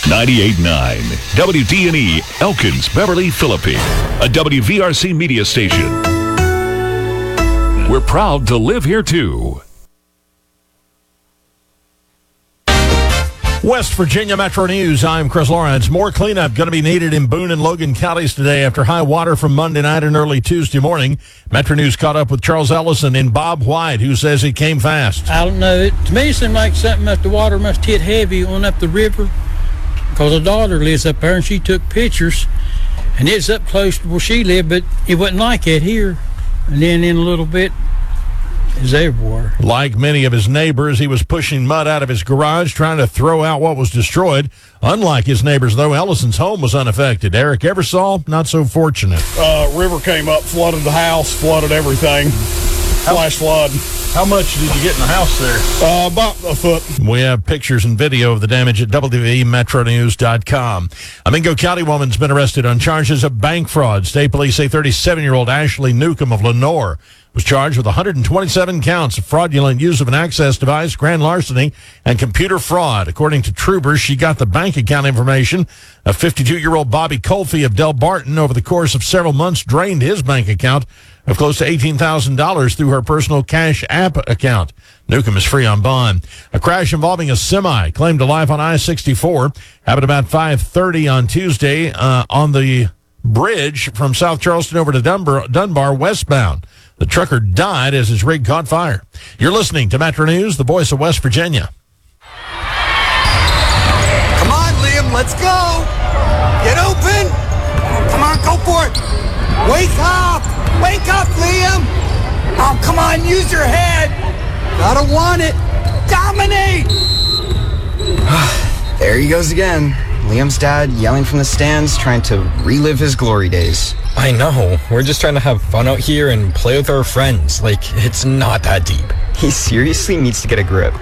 98.9 WDNE Elkins, Beverly, Philippi, a WVRC media station. We're proud to live here too. West Virginia Metro News, I'm Chris Lawrence. More cleanup going to be needed in Boone and Logan counties today after high water from Monday night and early Tuesday morning. Metro News caught up with Charles Ellison and Bob White, who says it came fast. I don't know. To me, it seemed like the water must hit heavy on up the river because her daughter lives up there and she took pictures. And it's up close to where she lived, but it wasn't like that here. And then in a little bit, it's everywhere. Like many of his neighbors, he was pushing mud out of his garage, trying to throw out what was destroyed. Unlike his neighbors, though, Ellison's home was unaffected. Eric Eversole, not so fortunate. River came up, flooded the house, flooded everything. Flash flood. How much did you get in the house there? About a foot. We have pictures and video of the damage at WVMetroNews.com. A Mingo County woman's been arrested on charges of bank fraud. State police say 37-year-old Ashley Newcomb of Lenore was charged with 127 counts of fraudulent use of an access device, grand larceny, and computer fraud. According to Trubers, she got the bank account information of 52-year-old Bobby Colfie of Del Barton. Over the course of several months, drained his bank account of close to $18,000 through her personal Cash App account. Newcomb is free on bond. A crash involving a semi claimed to life on I-64 happened about 5:30 on Tuesday on the bridge from South Charleston over to Dunbar westbound. The trucker died as his rig caught fire. You're listening to Metro News, the voice of West Virginia. Come on, Liam, let's go. Get open. Come on, go for it. Wake up. Wake up, Liam. Oh, come on, use your head. Gotta want it. Dominate. There he goes again. Liam's dad yelling from the stands, trying to relive his glory days. I know. We're just trying to have fun out here and play with our friends. Like, it's not that deep. He seriously needs to get a grip.